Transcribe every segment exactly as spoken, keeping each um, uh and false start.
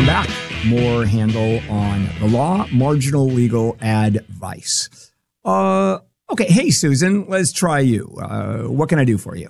Welcome back. More Handel on the law, marginal legal advice. Uh, okay, hey, Susan, let's try you. Uh, what can I do for you?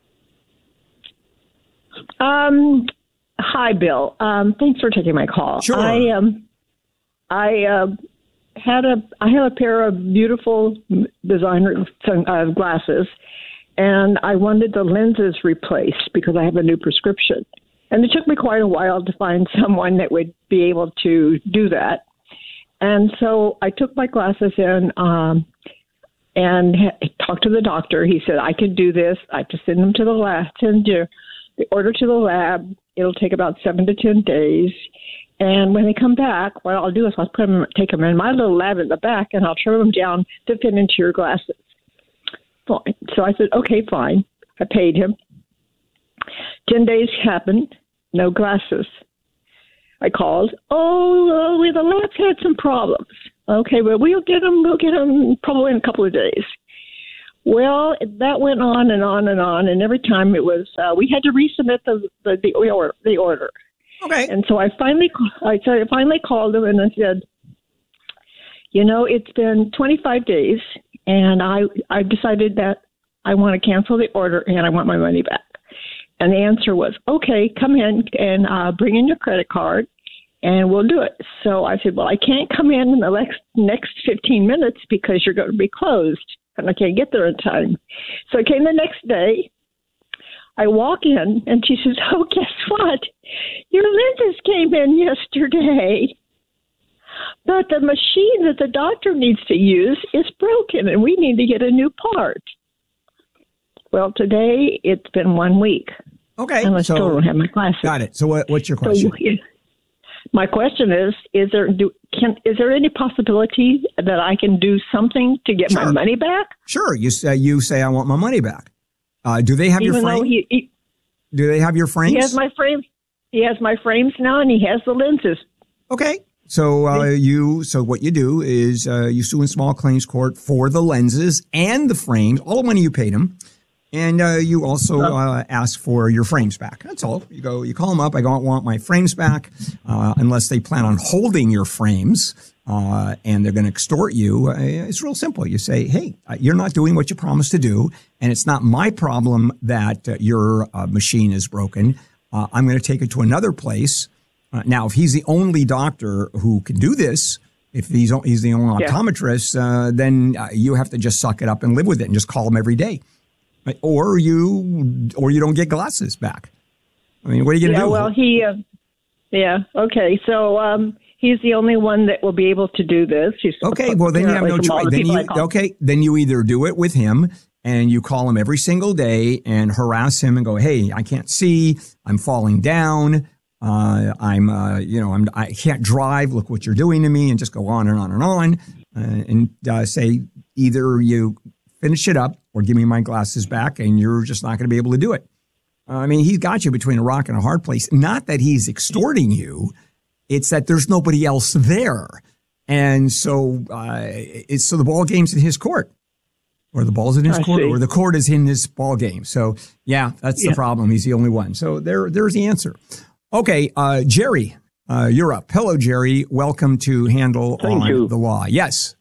Um, hi, Bill. Um, thanks for taking my call. Sure. I um, I uh, had a I have a pair of beautiful designer uh, glasses, and I wanted the lenses replaced because I have a new prescription. And it took me quite a while to find someone that would be able to do that. And so I took my glasses in um, and ha- talked to the doctor. He said, I can do this. I have to send them to the lab, send you the order to the lab. It'll take about seven to ten days. And when they come back, what I'll do is I'll put them, take them in my little lab in the back, and I'll trim them down to fit into your glasses. Fine. So I said, okay, fine. I paid him. Ten days happened. No glasses. I called. Oh, uh, we, the lab's had some problems. Okay, well, we'll get them. We'll get them probably in a couple of days. Well, that went on and on and on, and every time it was, uh, we had to resubmit the the the order. The order. Okay. And so I finally, I so I finally called them and I said, you know, it's been twenty-five days, and I I decided that I want to cancel the order and I want my money back. And the answer was, okay, come in and uh, bring in your credit card, and we'll do it. So I said, well, I can't come in in the next, next fifteen minutes because you're going to be closed, and I can't get there in time. So I came the next day. I walk in, and she says, oh, guess what? Your lenses came in yesterday, but the machine that the doctor needs to use is broken, and we need to get a new part. Well, today it's been one week. Okay. And I so, still don't have my glasses. Got it. So what, what's your question? So, my question is, is there do, can is there any possibility that I can do something to get Sure. my money back? Sure. You say, you say I want my money back. Uh, do they have Even your though frame? he, he, do they have your frames? he has my frame. He has my frames now, and he has the lenses. Okay. So uh, you, so what you do is uh, you sue in small claims court for the lenses and the frames, all the money you paid him. And uh, you also uh, ask for your frames back. That's all. You go, you call them up. I don't want my frames back uh, unless they plan on holding your frames uh, and they're going to extort you. Uh, it's real simple. You say, hey, you're not doing what you promised to do, and it's not my problem that uh, your uh, machine is broken. Uh, I'm going to take it to another place. Uh, now, if he's the only doctor who can do this, if he's, he's the only optometrist, uh, then uh, you have to just suck it up and live with it and just call him every day. Or you, or you don't get glasses back. I mean, what are you going to yeah, do? Well, he, uh, yeah, okay. So um, he's the only one that will be able to do this. He's okay. Well, then you have no choice. Then you, okay. Then you either do it with him and you call him every single day and harass him and go, "Hey, I can't see. I'm falling down. Uh, I'm, uh, you know, I'm, I can't drive. Look what you're doing to me," and just go on and on and on, uh, and uh, say either you finish it up or give me my glasses back, and you're just not going to be able to do it. Uh, I mean, he's got you between a rock and a hard place. Not that he's extorting you. It's that there's nobody else there. And so uh, it's so the ball game's in his court, or the ball's in his I court, see. or the court is in his ball game. So, yeah, that's Yeah. the problem. He's the only one. So there, there's the answer. Okay, uh, Jerry, uh, you're up. Hello, Jerry. Welcome to Handel Thank on you. the Law. Yes.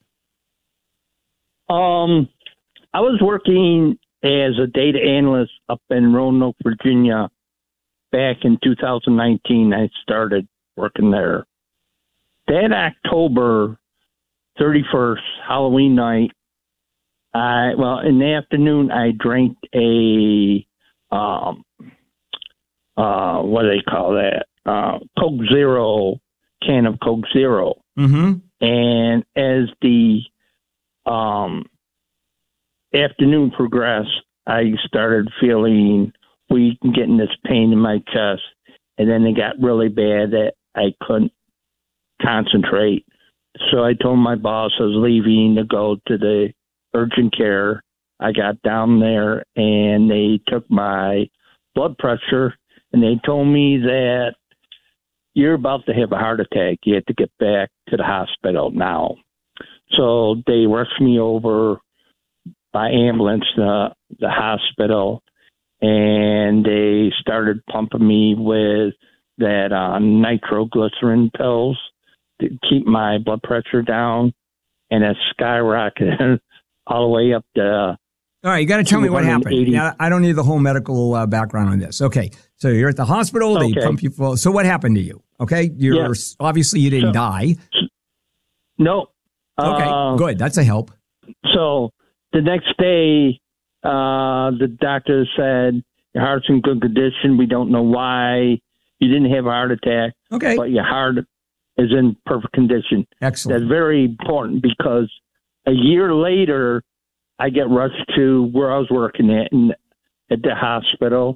Um, I was working as a data analyst up in Roanoke, Virginia, back in two thousand nineteen. I started working there. That October thirty-first, Halloween night, I well in the afternoon I drank a um uh what do they call that uh Coke Zero can of Coke Zero, Mm-hmm. and as the um afternoon progressed, I started feeling weak and getting this pain in my chest, and then it got really bad that I couldn't concentrate. So I told my boss I was leaving to go to the urgent care. I got down there and they took my blood pressure and they told me that you're about to have a heart attack. You have to get back to the hospital now. So they rushed me over by ambulance to the hospital, and they started pumping me with that uh, nitroglycerin pills to keep my blood pressure down, and it skyrocketed all the way up to. All right, you got to tell me what happened. Yeah, I don't need the whole medical uh, background on this. Okay, so you're at the hospital. They okay. pump you full. So what happened to you? Okay, you're yeah. obviously you didn't so, die. No. Okay, uh, good. That's a help. So the next day, uh, the doctor said your heart's in good condition. We don't know why you didn't have a heart attack. Okay, but your heart is in perfect condition. Excellent. That's very important because a year later, I get rushed to where I was working at in, at the hospital,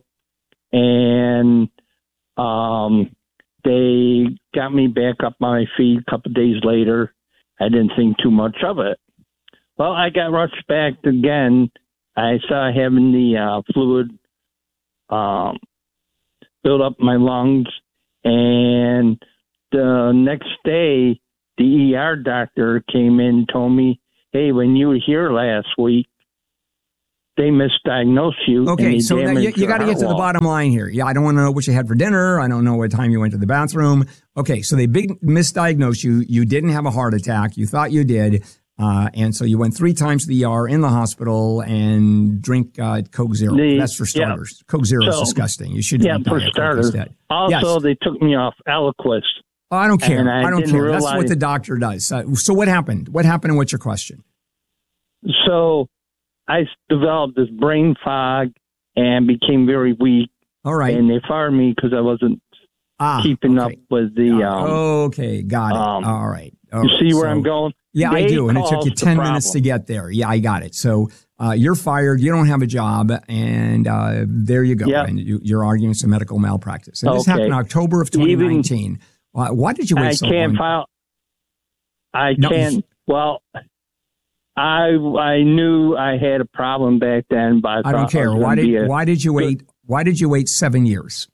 and um, they got me back up on my feet a couple of days later. I didn't think too much of it. Well, I got rushed back again. I started having the uh, fluid um, build up my lungs, and the next day, the E R doctor came in and told me, hey, when you were here last week, they misdiagnosed you. Okay, so now you, you got to get to the bottom line here. Yeah, I don't want to know what you had for dinner. I don't know what time you went to the bathroom. Okay, so they big misdiagnosed you. You didn't have a heart attack. You thought you did. Uh, and so you went three times to the E R in the hospital and drink uh, Coke Zero. The, That's for starters. Yeah. Coke Zero so, is disgusting. You should Yeah, for starters. Also, yes. They took me off Eliquis. Oh, I don't care. I, I don't care. Realize... That's what the doctor does. Uh, so what happened? What happened and what's your question? So I developed this brain fog and became very weak. All right. And they fired me because I wasn't ah, keeping okay. up with the... Um, okay, got it. Um, All right. All you right. see where so, I'm going? Yeah, they I do. And it took you ten minutes to get there. Yeah, I got it. So uh, you're fired. You don't have a job. And uh, there you go. Yep. And you, you're arguing some medical malpractice. And this okay. happened in October of twenty nineteen. Even, uh, why did you wait I so can't long? File, I no, can't. Well, I I knew I had a problem back then, but I, I don't care. I why did a, why did you wait? Why did you wait seven years?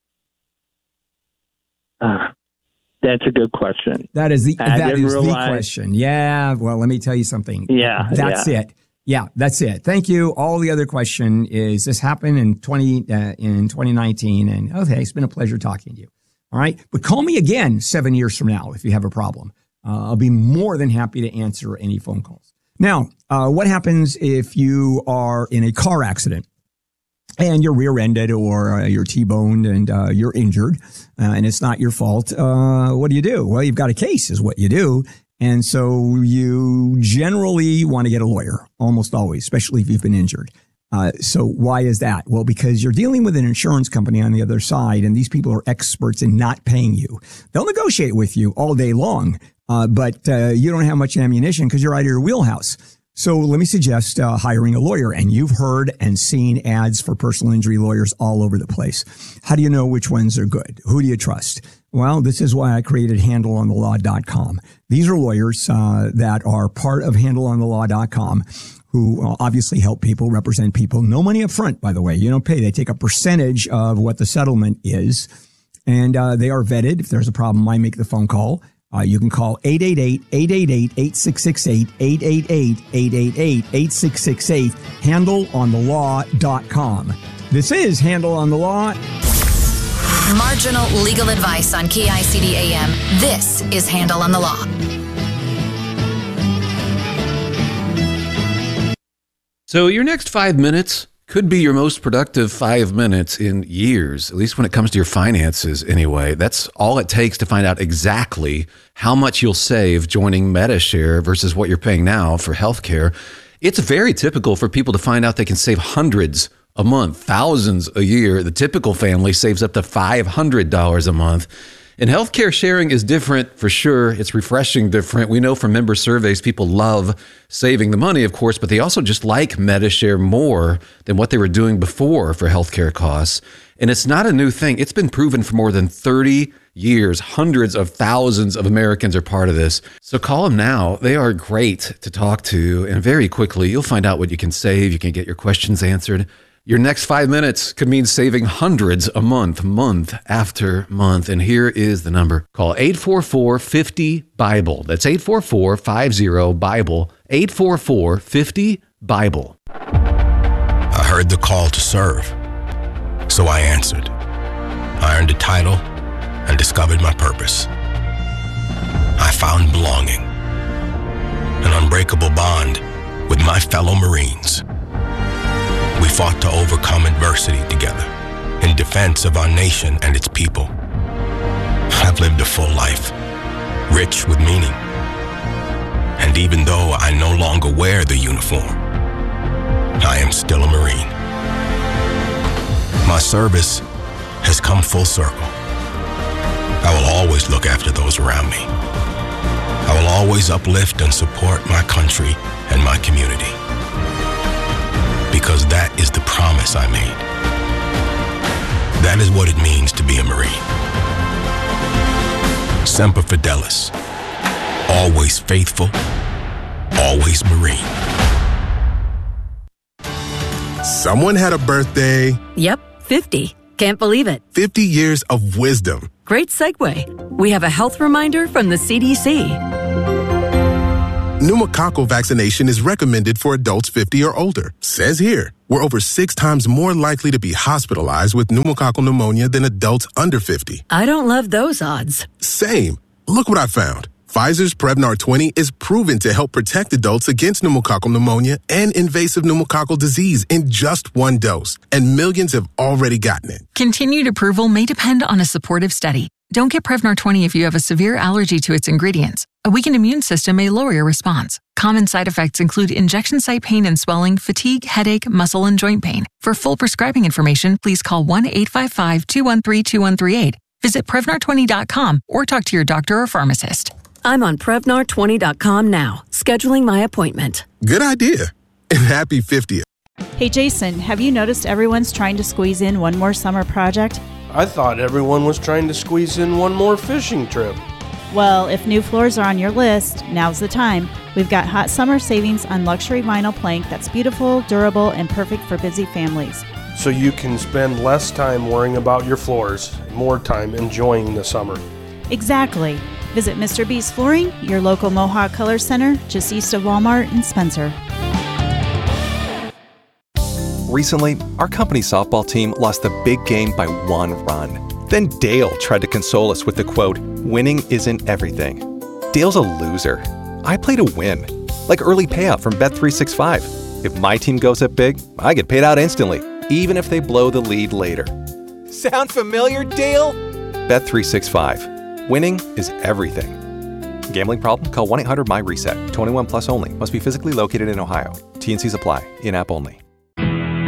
Uh, that's a good question. That is the I that is realize, the question. Yeah. Well, let me tell you something. Yeah. That's yeah. it. Yeah, that's it. Thank you. All the other question is this happened in twenty uh, in twenty nineteen, and okay, it's been a pleasure talking to you. All right, but call me again seven years from now if you have a problem. Uh, I'll be more than happy to answer any phone calls. Now, uh, what happens if you are in a car accident and you're rear-ended or uh, you're T-boned and uh, you're injured uh, and it's not your fault? Uh, what do you do? Well, you've got a case is what you do. And so you generally want to get a lawyer, almost always, especially if you've been injured. Uh, so why is that? Well, because you're dealing with an insurance company on the other side, and these people are experts in not paying you. They'll negotiate with you all day long, uh, but uh, you don't have much ammunition because you're out of your wheelhouse. So let me suggest uh, hiring a lawyer. And you've heard and seen ads for personal injury lawyers all over the place. How do you know which ones are good? Who do you trust? Well, this is why I created handle on the law dot com. These are lawyers uh, that are part of handle on the law dot com who uh, obviously help people, represent people. No money up front, by the way. You don't pay. They take a percentage of what the settlement is. And uh, they are vetted. If there's a problem, I make the phone call. Uh, you can call eight eight eight, eight eight eight, eight six six eight, eight eight eight, eight eight eight, eight six six eight, handle on the law dot com. This is Handle on the Law. Marginal legal advice on K I C D A M. This is Handle on the Law. So your next five minutes could be your most productive five minutes in years, at least when it comes to your finances anyway. That's all it takes to find out exactly how much you'll save joining Medi-Share versus what you're paying now for healthcare. It's very typical for people to find out they can save hundreds a month, thousands a year. The typical family saves up to five hundred dollars a month. And healthcare sharing is different for sure. It's refreshing different. We know from member surveys, people love saving the money, of course, but they also just like Medi-Share more than what they were doing before for healthcare costs. And it's not a new thing. It's been proven for more than thirty years. Hundreds of thousands of Americans are part of this. So call them now. They are great to talk to. And very quickly, you'll find out what you can save. You can get your questions answered. Your next five minutes could mean saving hundreds a month, month after month. And here is the number. Call eight four four, five zero, BIBLE. That's eight four four, five zero, BIBLE. eight four four, five zero, BIBLE. I heard the call to serve, so I answered. I earned a title, and discovered my purpose. I found belonging, an unbreakable bond with my fellow Marines. We fought to overcome adversity together in defense of our nation and its people. I've lived a full life, rich with meaning. And even though I no longer wear the uniform, I am still a Marine. My service has come full circle. I will always look after those around me. I will always uplift and support my country and my community. Because that is the promise I made. That is what it means to be a Marine. Semper Fidelis. Always faithful. Always Marine. Someone had a birthday. Yep, fifty. Can't believe it. fifty years of wisdom. Great segue. We have a health reminder from the C D C. Pneumococcal vaccination is recommended for adults fifty or older. Says here, we're over six times more likely to be hospitalized with pneumococcal pneumonia than adults under fifty. I don't love those odds. Same. Look what I found. Pfizer's Prevnar twenty is proven to help protect adults against pneumococcal pneumonia and invasive pneumococcal disease in just one dose. And millions have already gotten it. Continued approval may depend on a supportive study. Don't get Prevnar twenty if you have a severe allergy to its ingredients. A weakened immune system may lower your response. Common side effects include injection site pain and swelling, fatigue, headache, muscle, and joint pain. For full prescribing information, please call one eight five five, two one three, two one three eight. Visit Prevnar twenty dot com or talk to your doctor or pharmacist. I'm on Prevnar twenty dot com now, scheduling my appointment. Good idea. And happy fiftieth. Hey Jason, have you noticed everyone's trying to squeeze in one more summer project? I thought everyone was trying to squeeze in one more fishing trip. Well, if new floors are on your list, now's the time. We've got hot summer savings on luxury vinyl plank that's beautiful, durable, and perfect for busy families. So you can spend less time worrying about your floors, more time enjoying the summer. Exactly. Visit Mister B's Flooring, your local Mohawk Color Center, just east of Walmart in Spencer. Recently, our company softball team lost the big game by one run. Then Dale tried to console us with the quote, "Winning isn't everything." Dale's a loser. I play to win, like early payout from Bet three sixty-five. If my team goes up big, I get paid out instantly, even if they blow the lead later. Sound familiar, Dale? Bet three sixty-five. Winning is everything. Gambling problem? Call one eight hundred M Y RESET. twenty-one plus only. Must be physically located in Ohio. T and Cs apply. In-app only.